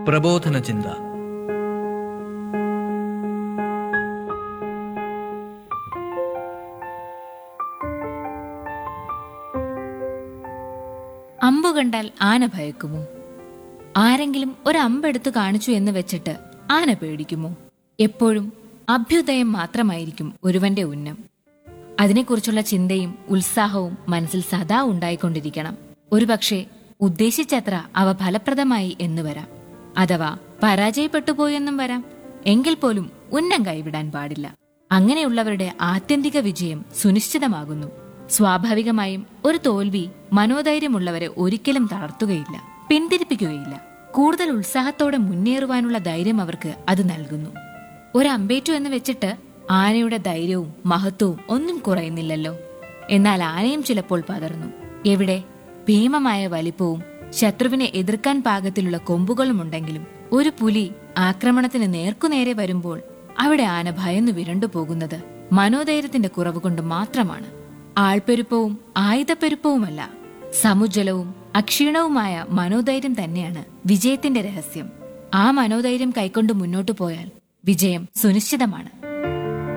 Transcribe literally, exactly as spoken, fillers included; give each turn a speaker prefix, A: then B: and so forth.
A: പ്രബോധന ചിന്ത.
B: അമ്പു കണ്ടാൽ ആന ഭയക്കുമോ? ആരെങ്കിലും ഒരു അമ്പെടുത്ത് കാണിച്ചു എന്ന് വെച്ചിട്ട് ആന പേടിക്കുമോ? എപ്പോഴും അഭ്യുദയം മാത്രമായിരിക്കും ഒരുവന്റെ ഉന്നം. അതിനെക്കുറിച്ചുള്ള ചിന്തയും ഉത്സാഹവും മനസ്സിൽ സദാ ഉണ്ടായിക്കൊണ്ടിരിക്കണം. ഒരുപക്ഷെ ഉദ്ദേശിച്ചത്ര അവ ഫലപ്രദമായി എന്ന് വരാം, അഥവാ പരാജയപ്പെട്ടുപോയെന്നും വരാം. എങ്കിൽ പോലും ഉന്നം കൈവിടാൻ പാടില്ല. അങ്ങനെയുള്ളവരുടെ ആത്യന്തിക വിജയം സുനിശ്ചിതമാകുന്നു. സ്വാഭാവികമായും ഒരു തോൽവി മനോധൈര്യമുള്ളവരെ ഒരിക്കലും തളർത്തുകയില്ല, പിന്തിരിപ്പിക്കുകയില്ല. കൂടുതൽ ഉത്സാഹത്തോടെ മുന്നേറുവാനുള്ള ധൈര്യം അവർക്ക് അത് നൽകുന്നു. ഒരു അമ്പേറ്റു എന്ന് വെച്ചിട്ട് ആനയുടെ ധൈര്യവും മഹത്വവും ഒന്നും കുറയുന്നില്ലല്ലോ. എന്നാൽ ആനയും ചിലപ്പോൾ പതറുന്നു. എവിടെ? ഭീമമായ വലിപ്പവും ശത്രുവിനെ എതിർക്കാൻ പാകത്തിലുള്ള കൊമ്പുകളും ഉണ്ടെങ്കിലും ഒരു പുലി ആക്രമണത്തിന് നേർക്കുനേരെ വരുമ്പോൾ അവിടെ ആന ഭയന്നു വിരണ്ടു പോകുന്നത് മനോധൈര്യത്തിന്റെ കുറവ് കൊണ്ട് മാത്രമാണ്. ആൾപ്പെരുപ്പവും ആയുധപ്പെരുപ്പവുമല്ല, സമുജ്ജലവും അക്ഷീണവുമായ മനോധൈര്യം തന്നെയാണ് വിജയത്തിന്റെ രഹസ്യം. ആ മനോധൈര്യം കൈക്കൊണ്ട് മുന്നോട്ടു പോയാൽ വിജയം സുനിശ്ചിതമാണ്.